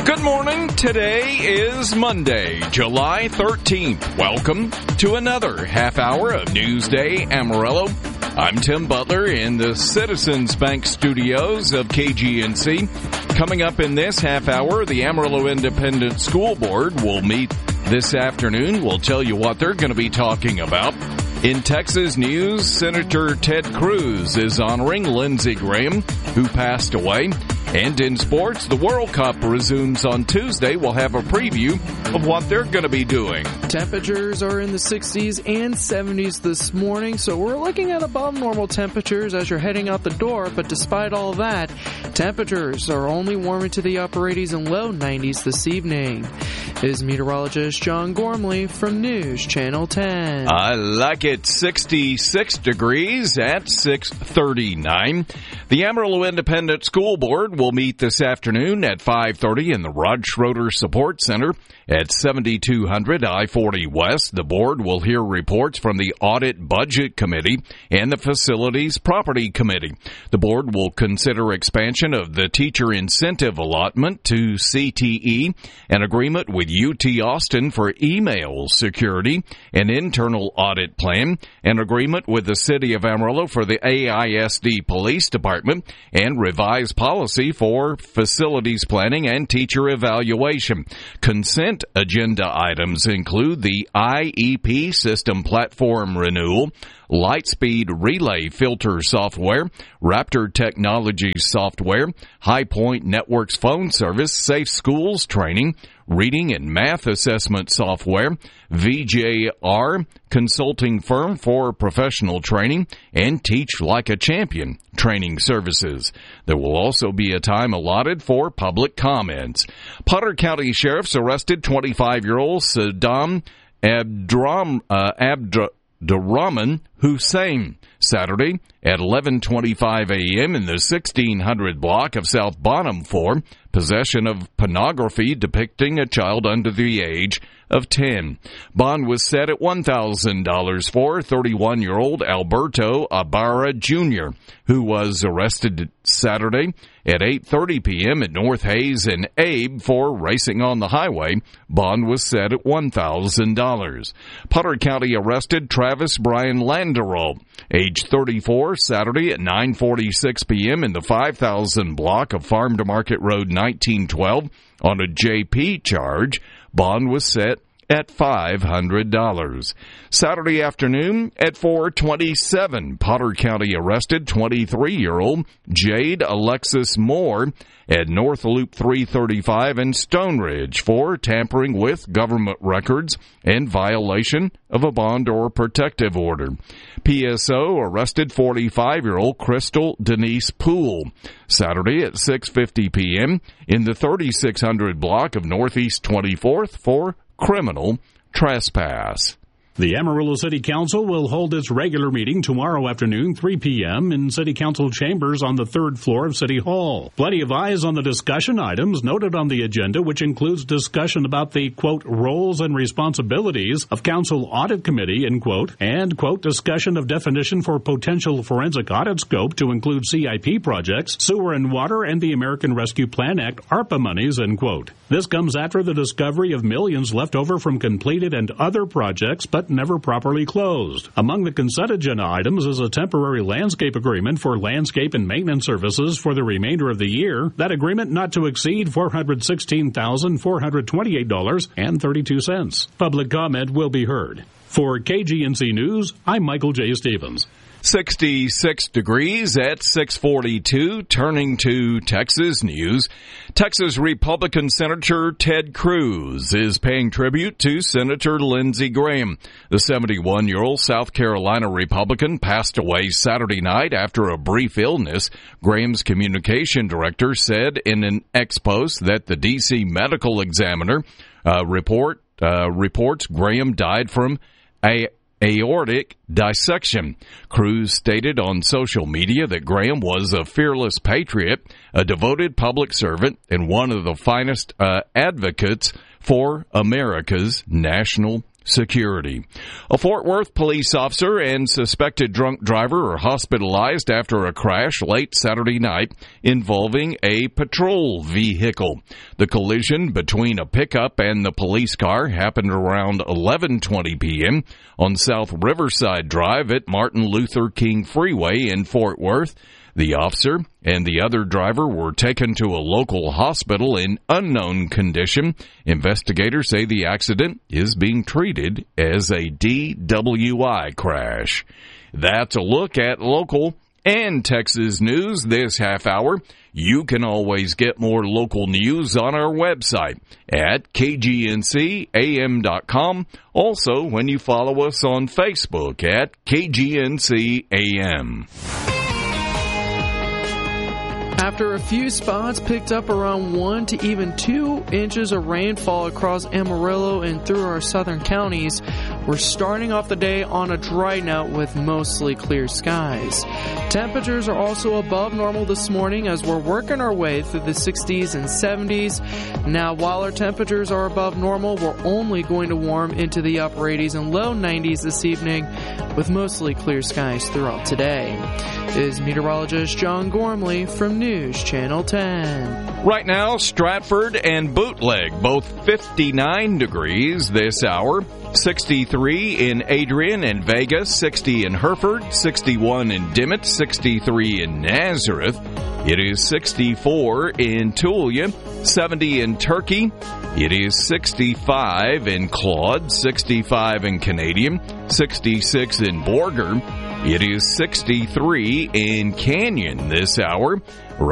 Good morning. Today is Monday, July 13th. Welcome to another half hour of Newsday Amarillo. I'm Tim Butler in the Citizens Bank studios of KGNC. Coming up in this half hour, the Amarillo Independent School Board will meet this afternoon. We'll tell you what they're going to be talking about. In Texas news, Senator Ted Cruz is honoring Lindsey Graham, who passed away. And in sports, the World Cup resumes on Tuesday. We'll have a preview of what they're going to be doing. Temperatures are in the 60s and 70s this morning, so we're looking at above normal temperatures as you're heading out the door. But despite all that, temperatures are only warming to the upper 80s and low 90s this evening. This is meteorologist John Gormley from News Channel 10. I like it. 66 degrees at 6:39. The Amarillo Independent School Board will meet this afternoon at 5:30 in the Rod Schroeder Support Center at 7200 I-40 West. The board will hear reports from the Audit Budget Committee and the Facilities Property Committee. The board will consider expansion of the teacher incentive allotment to CTE, an agreement with UT Austin for email security, an internal audit plan, an agreement with the City of Amarillo for the AISD Police Department, and revised policy for facilities planning and teacher evaluation. Consent agenda items include the IEP system platform renewal, Lightspeed Relay Filter software, Raptor Technologies software, High Point Networks phone service, Safe Schools training, reading and math assessment software, VJR consulting firm for professional training, and Teach Like a Champion training services. There will also be a time allotted for public comments. Potter County Sheriff's arrested 25-year-old Saddam Abdurrahman Hussein Saturday at 11:25 a.m. in the 1600 block of South Bonham for possession of pornography depicting a child under the age of 10. Bond was set at $1,000 for 31-year-old Alberto Ibarra Jr., who was arrested Saturday at 8:30 p.m. at North Hayes and Abe for racing on the highway. Bond was set at $1,000. Potter County arrested Travis Brian Landerow, age 34, Saturday at 9:46 p.m. in the 5000 block of Farm to Market Road 1912 on a JP charge. Bond was set at $500. Saturday afternoon at 4:27, Potter County arrested 23-year-old Jade Alexis Moore at North Loop 335 in Stone Ridge for tampering with government records and violation of a bond or protective order. PSO arrested 45-year-old Crystal Denise Poole Saturday at 6:50 p.m. in the 3600 block of Northeast 24th for criminal trespass. The Amarillo City Council will hold its regular meeting tomorrow afternoon, 3 p.m. in City Council chambers on the third floor of City Hall. Plenty of eyes on the discussion items noted on the agenda, which includes discussion about the, quote, roles and responsibilities of Council Audit Committee, end quote, and, quote, discussion of definition for potential forensic audit scope to include CIP projects, sewer and water, and the American Rescue Plan Act, ARPA monies, end quote. This comes after the discovery of millions left over from completed and other projects, but never properly closed. Among the consent agenda items is a temporary landscape agreement for landscape and maintenance services for the remainder of the year. That agreement not to exceed $416,428.32. Public comment will be heard. For KGNC News, I'm Michael J. Stevens. 66 degrees at 6:42. Turning to Texas news, Texas Republican Senator Ted Cruz is paying tribute to Senator Lindsey Graham. The 71-year-old South Carolina Republican passed away Saturday night after a brief illness. Graham's communication director said in an ex post that the D.C. Medical Examiner reports Graham died from aortic dissection. Cruz stated on social media that Graham was a fearless patriot, a devoted public servant, and one of the finest advocates for America's national security. A Fort Worth police officer and suspected drunk driver are hospitalized after a crash late Saturday night involving a patrol vehicle. The collision between a pickup and the police car happened around 11:20 p.m. on South Riverside Drive at Martin Luther King Freeway in Fort Worth. The officer and the other driver were taken to a local hospital in unknown condition. Investigators say the accident is being treated as a DWI crash. That's a look at local and Texas news this half hour. You can always get more local news on our website at kgncam.com. Also, when you follow us on Facebook at KGNCAM. After a few spots picked up around 1 to even 2 inches of rainfall across Amarillo and through our southern counties, we're starting off the day on a dry note with mostly clear skies. Temperatures are also above normal this morning as we're working our way through the 60s and 70s. Now, while our temperatures are above normal, we're only going to warm into the upper 80s and low 90s this evening with mostly clear skies throughout today. This is meteorologist John Gormley from News Channel 10. Right now, Stratford and Bootleg, both 59 degrees this hour. 63 in Adrian and Vegas, 60 in Hereford, 61 in Dimmitt, 63 in Nazareth. It is 64 in Tulia, 70 in Turkey. It is 65 in Claude, 65 in Canadian, 66 in Borger. It is 63 in Canyon this hour.